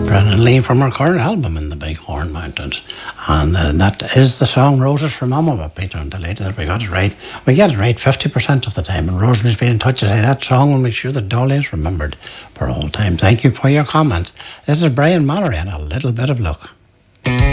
Brennan Lee from her current album in the Bighorn Mountains. And that is the song Roses for Mama, but Peter and delighted that we got it right. We get it right 50% of the time. And Rosemary's been in touch to say that song will make sure that Dolly is remembered for all time. Thank you for your comments. This is Brian Mallory and A Little Bit of Luck.